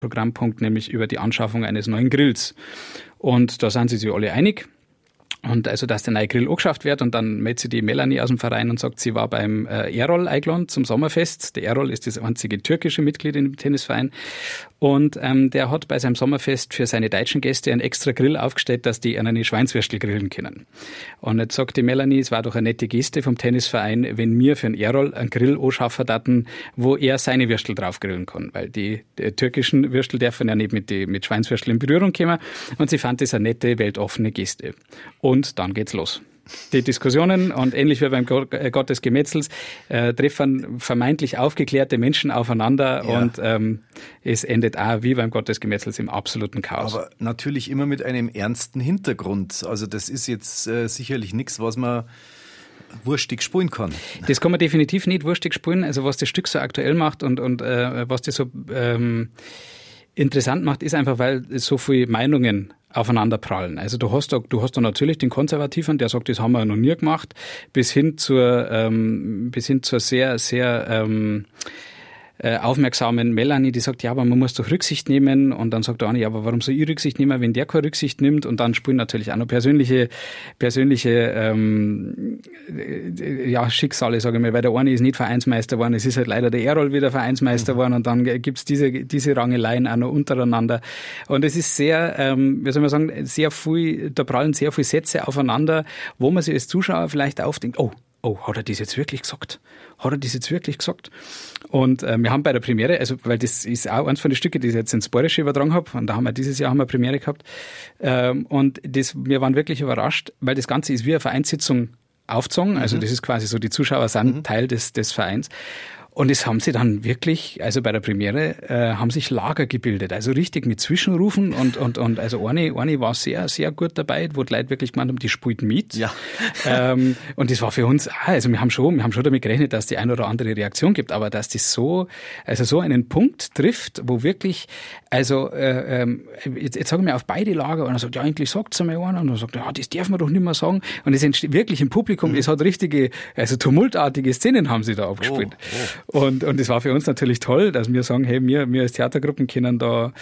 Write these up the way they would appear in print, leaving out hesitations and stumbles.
Programmpunkt, nämlich über die Anschaffung eines neuen Grills. Und da sind sie sich alle einig. Und also, dass der neue Grill angeschafft wird und dann meldet sich die Melanie aus dem Verein und sagt, sie war beim Erol eingeladen zum Sommerfest. Der Erol ist das einzige türkische Mitglied im Tennisverein und der hat bei seinem Sommerfest für seine deutschen Gäste einen extra Grill aufgestellt, dass die eine Schweinswürstel grillen können. Und jetzt sagt die Melanie, es war doch eine nette Geste vom Tennisverein, wenn wir für den Erol einen Grill anschaffen daten, wo er seine Würstel drauf grillen kann, weil die türkischen Würstel dürfen ja nicht mit Schweinswürstel in Berührung kommen und sie fand das eine nette, weltoffene Geste. Und dann geht's los. Die Diskussionen und ähnlich wie beim Gott des Gemetzels treffen vermeintlich aufgeklärte Menschen aufeinander und es endet auch wie beim Gott des Gemetzels im absoluten Chaos. Aber natürlich immer mit einem ernsten Hintergrund. Also das ist jetzt sicherlich nichts, was man wurstig spielen kann. Das kann man definitiv nicht wurstig spielen. Also was das Stück so aktuell macht und was das so interessant macht, ist einfach, weil es so viele Meinungen aufeinander prallen. Also du hast da natürlich den Konservativen, der sagt, das haben wir noch nie gemacht, bis hin zur sehr, sehr aufmerksamen Melanie, die sagt, ja, aber man muss doch Rücksicht nehmen. Und dann sagt der eine, ja, aber warum soll ich Rücksicht nehmen, wenn der keine Rücksicht nimmt? Und dann spielen natürlich auch noch persönliche Schicksale, sage ich mal, weil der eine ist nicht Vereinsmeister geworden, es ist halt leider der Erol wieder Vereinsmeister geworden und dann gibt's diese Rangeleien auch noch untereinander. Und es ist sehr, wie soll man sagen, sehr viel, da prallen sehr viele Sätze aufeinander, wo man sich als Zuschauer vielleicht aufdenkt, oh, hat er das jetzt wirklich gesagt? Und wir haben bei der Premiere, also weil das ist auch eins von den Stücken, die ich jetzt ins Bayerische übertragen habe, und da haben wir dieses Jahr Premiere gehabt. Und wir waren wirklich überrascht, weil das Ganze ist wie eine Vereinssitzung aufgezogen. Also das ist quasi so, die Zuschauer sind Teil des Vereins. Und es haben sie dann wirklich, also bei der Premiere, haben sich Lager gebildet. Also richtig mit Zwischenrufen und also eine war sehr, sehr gut dabei, wo die Leute wirklich gemeint haben, die spielt mit. Ja. Und das war für uns, also wir haben schon damit gerechnet, dass die eine oder andere Reaktion gibt, aber dass das so einen Punkt trifft, wo wirklich, also, jetzt sagen wir auf beide Lager, und er sagt, ja, endlich sagt's einmal einer, und er sagt, ja, das darf man doch nicht mehr sagen. Und es entsteht wirklich im Publikum, es hat richtige, also tumultartige Szenen haben sie da abgespielt. Und das war für uns natürlich toll, dass wir sagen, hey, wir als Theatergruppen können da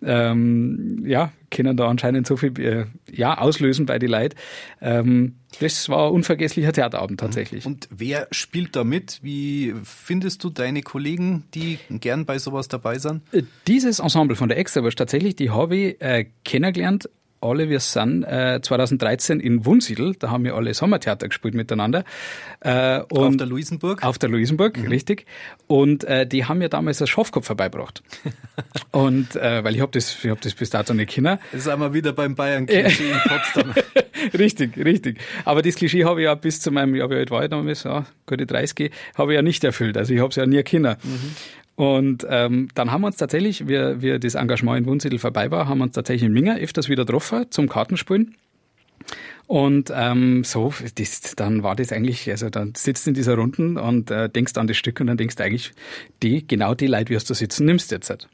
anscheinend so viel auslösen bei den Leuten. Das war ein unvergesslicher Theaterabend tatsächlich. Und wer spielt da mit? Wie findest du deine Kollegen, die gern bei sowas dabei sind? Dieses Ensemble von der Extrawurst tatsächlich, die habe ich kennengelernt. Alle, wir sind 2013 in Wunsiedel, da haben wir alle Sommertheater gespielt miteinander. Auf der Luisenburg? Auf der Luisenburg, richtig. Und die haben mir damals das Schafkopf vorbeigebracht. Und weil ich hab das bis dato nicht kennen. Das sind wir wieder beim Bayern-Klischee in Potsdam. Richtig. Aber das Klischee habe ich ja bis zu meinem, wie alt war ich damals, gute 30, habe ich ja nicht erfüllt. Also ich habe es ja nie kennen. Und dann haben wir uns tatsächlich, wie das Engagement in Wunsiedel vorbei war, haben wir uns tatsächlich in Minga öfters wieder getroffen zum Kartenspielen. Und dann war das eigentlich, also dann sitzt du in dieser Runden und denkst an das Stück und dann denkst du eigentlich, genau die Leute, wie du sitzen, nimmst du jetzt halt.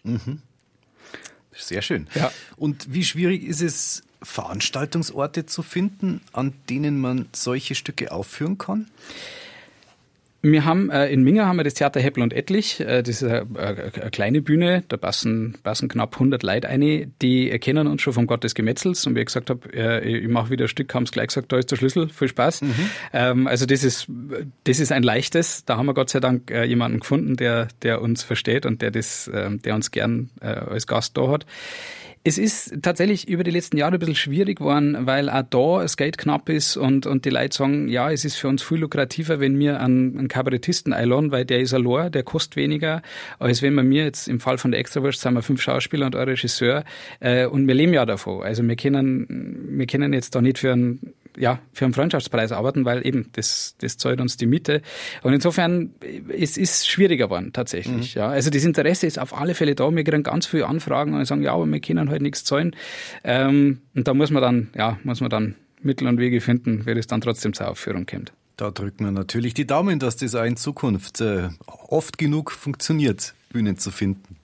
Sehr schön. Ja. Und wie schwierig ist es, Veranstaltungsorte zu finden, an denen man solche Stücke aufführen kann? Wir haben in Minga haben wir das Theater Heppel und Ettlich. Das ist eine kleine Bühne, da passen knapp 100 Leute rein, die kennen uns schon vom Gott des Gemetzels. Und wie ich gesagt habe, ich mache wieder ein Stück, haben sie gleich gesagt, da ist der Schlüssel, viel Spaß. Also das ist ein leichtes. Da haben wir Gott sei Dank jemanden gefunden, der uns versteht und der uns gern als Gast da hat. Es ist tatsächlich über die letzten Jahre ein bisschen schwierig geworden, weil auch da das Geld knapp ist und die Leute sagen, ja, es ist für uns viel lukrativer, wenn wir einen Kabarettisten einladen, weil der ist allein, der kostet weniger, als wenn mir jetzt im Fall von der Extrawurst sind wir 5 Schauspieler und ein Regisseur und wir leben ja davon. Also wir können jetzt da nicht für einen Freundschaftspreis arbeiten, weil eben das zahlt uns die Miete. Und insofern, es ist schwieriger geworden, tatsächlich. Ja. Also das Interesse ist auf alle Fälle da. Wir kriegen ganz viele Anfragen und sagen, ja, aber wir können halt nichts zahlen. Und da muss man dann Mittel und Wege finden, wie das dann trotzdem zur Aufführung kommt. Da drücken wir natürlich die Daumen, dass das auch in Zukunft oft genug funktioniert, Bühnen zu finden.